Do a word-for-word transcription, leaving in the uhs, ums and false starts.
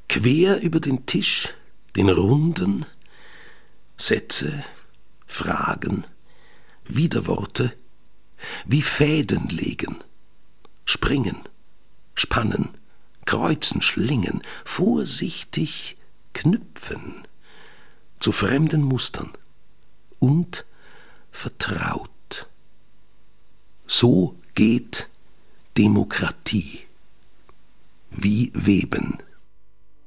Quer über den Tisch, den runden, Sätze, Fragen, Widerworte, wie Fäden legen, springen, spannen, kreuzen, schlingen, vorsichtig knüpfen, zu fremden Mustern und vertraut. So geht Demokratie, wie Weben.